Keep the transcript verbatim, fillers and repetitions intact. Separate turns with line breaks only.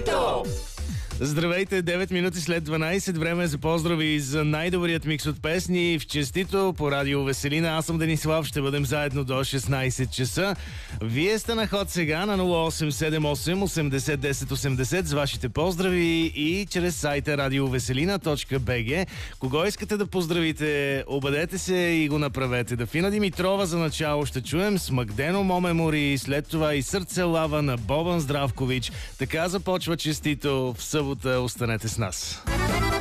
Честито!
Здравейте, девет минути след дванайсет, време е за поздрави за най-добрият микс от песни в Честито по радио Веселина. Аз съм Денислав, ще бъдем заедно до шестнайсет часа. Вие сте на ход сега на нула осем седем осем осемдесет десет осемдесет с вашите поздрави и чрез сайта радиовеселина точка би джи. Кого искате да поздравите, обадете се и го направете. Дафина Димитрова за начало ще чуем, с Магдено Момемори, след това и Сърце лава на Бобан Здравкович. Така започва Честито в събота. Останете с нас.